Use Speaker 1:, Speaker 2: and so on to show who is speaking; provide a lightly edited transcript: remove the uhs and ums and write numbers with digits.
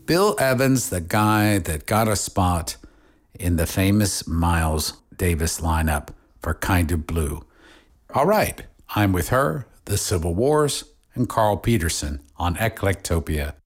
Speaker 1: Bill Evans, the guy that got a spot in the famous Miles Davis lineup for Kind of Blue. All right, I'm with her, the Civil Wars, and Carl Peterson on Eclectopia.